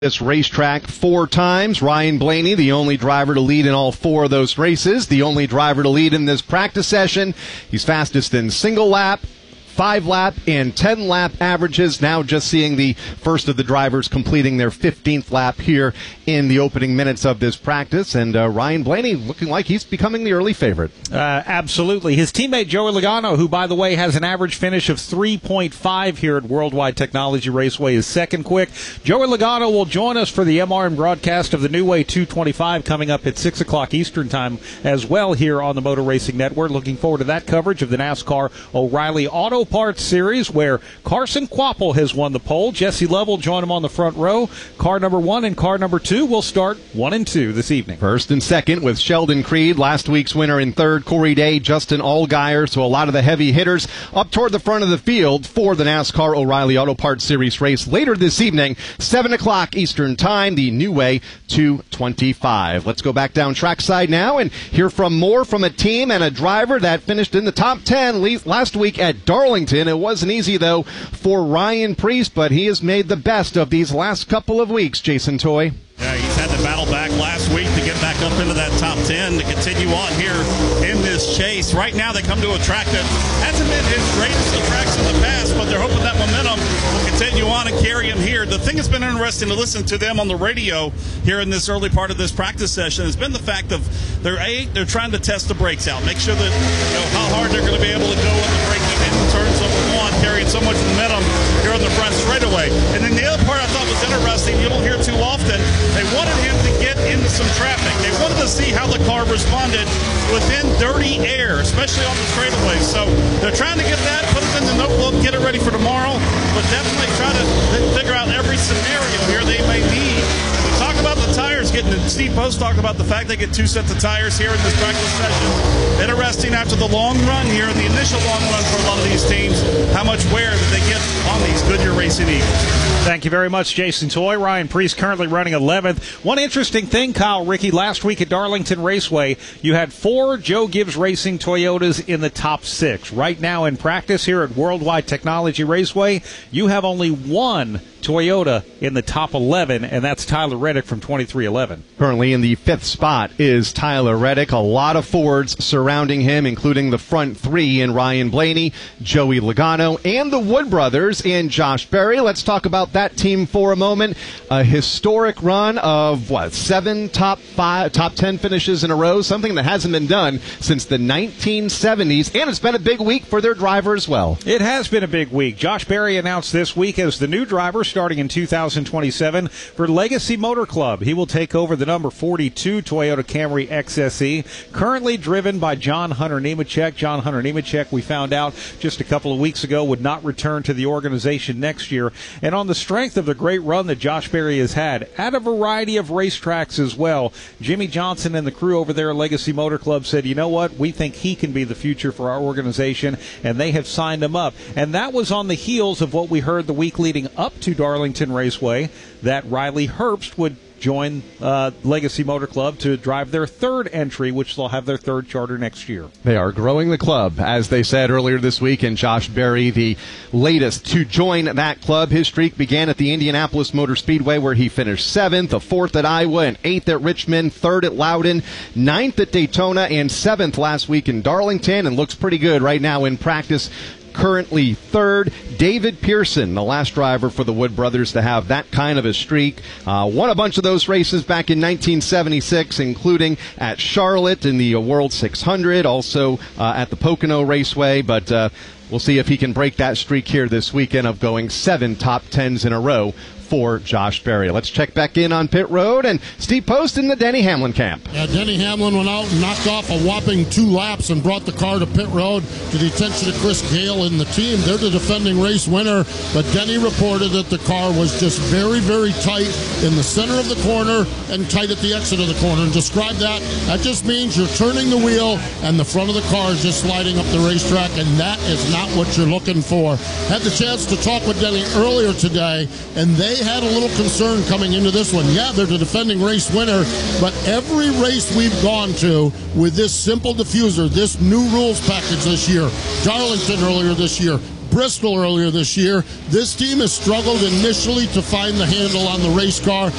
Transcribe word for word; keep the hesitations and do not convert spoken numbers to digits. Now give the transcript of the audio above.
This racetrack four times. Ryan Blaney, the only driver to lead in all four of those races, the only driver to lead in this practice session. He's fastest in single lap, five lap, and ten lap averages. Now just seeing the first of the drivers completing their fifteenth lap here in the opening minutes of this practice. And uh, Ryan Blaney looking like he's becoming the early favorite. Uh, absolutely. His teammate Joey Logano, who, by the way, has an average finish of three point five here at Worldwide Technology Raceway, is second quick. Joey Logano will join us for the M R N broadcast of the New Way two twenty-five coming up at six o'clock Eastern Time as well here on the Motor Racing Network. Looking forward to that coverage of the NASCAR O'Reilly Auto Parts Series, where Carson Kvapil has won the pole. Jesse Love will join him on the front row. Car number one and car number two will start one and two this evening. First and second with Sheldon Creed, last week's winner in third, Corey Day, Justin Allgaier. So a lot of the heavy hitters up toward the front of the field for the NASCAR O'Reilly Auto Parts Series race later this evening, seven o'clock Eastern Time, the New Way two twenty-five. Let's go back down trackside now and hear from more from a team and a driver that finished in the top ten last week at Darlington. It wasn't easy, though, for Ryan Preece, but he has made the best of these last couple of weeks, Jason Toy. Yeah, he's had to battle back last week to get back up into that top ten to continue on here in this chase. Right now they come to a track that hasn't been his greatest of tracks in the past, but they're hoping that momentum will continue on and carry him here. The thing that's been interesting to listen to them on the radio here in this early part of this practice session has been the fact of they're a they're trying to test the brakes out, make sure that you know how hard they're going to be able to go in the braking in turns of one, carrying so much momentum here on the front straightaway. And then the other part I thought was interesting, you don't hear too often. They wanted him to get into some traffic. They wanted to see how the car responded within dirty air, especially on the straightaway. So they're trying to get that, put it in the notebook, get it ready for tomorrow, but definitely try to figure out every scenario here they may need. We talk about the tires getting, Steve Post talked about the fact they get two sets of tires here in this practice session. Interesting after the long run here, the initial long run for a lot of these teams, how much wear that they get on these Goodyear Racing Eagles. Thank you very much, Jason Toy. Ryan Preece currently running eleventh. One interesting thing, Kyle Rickey, last week at Darlington Raceway, you had four Joe Gibbs Racing Toyotas in the top six. Right now in practice here at Worldwide Technology Raceway, you have only one Toyota in the top eleven, and that's Tyler Reddick from twenty-three eleven. Currently in the fifth spot is Tyler Reddick. A lot of Fords surrounding him, including the front three in Ryan Blaney, Joey Logano, and the Wood brothers in Josh Berry. Let's talk about that team for a moment. A historic run of, what, seven top five, top ten finishes in a row, something that hasn't been done since the nineteen seventies, and it's been a big week for their driver as well. It has been a big week. Josh Berry announced this week as the new driver starting in two thousand twenty-seven for Legacy Motor Club. He will take over the number forty-two Toyota Camry X S E, currently driven by John Hunter Nemechek. John Hunter Nemechek, we found out just a couple of weeks ago, would not return to the organization next year. And on the strength of the great run that Josh Berry has had at a variety of racetracks as well, Jimmy Johnson and the crew over there at Legacy Motor Club said, you know what, we think he can be the future for our organization, and they have signed him up. And that was on the heels of what we heard the week leading up to Darlington Raceway, that Riley Herbst would join uh, Legacy Motor Club to drive their third entry, which they'll have their third charter next year. They are growing the club, as they said earlier this week, and Josh Berry, the latest to join that club. His streak began at the Indianapolis Motor Speedway, where he finished seventh, a fourth at Iowa, and eighth at Richmond, third at Loudon, ninth at Daytona, and seventh last week in Darlington, and looks pretty good right now in practice. Currently third, David Pearson, the last driver for the Wood brothers to have that kind of a streak. Uh, won a bunch of those races back in nineteen seventy-six, including at Charlotte in the World six hundred, also uh, at the Pocono Raceway, but uh, we'll see if he can break that streak here this weekend of going seven top tens in a row for Josh Berry. Let's check back in on pit road and Steve Post in the Denny Hamlin camp. Yeah, Denny Hamlin went out and knocked off a whopping two laps and brought the car to pit road to the attention of Chris Gale and the team. They're the defending race winner, but Denny reported that the car was just very, very tight in the center of the corner and tight at the exit of the corner. And describe that, that just means you're turning the wheel and the front of the car is just sliding up the racetrack, and that is not what you're looking for. Had the chance to talk with Denny earlier today, and they had a little concern coming into this one. Yeah, they're the defending race winner, but every race we've gone to with this simple diffuser, this new rules package this year, Darlington earlier this year, Bristol earlier this year, this team has struggled initially to find the handle on the race car.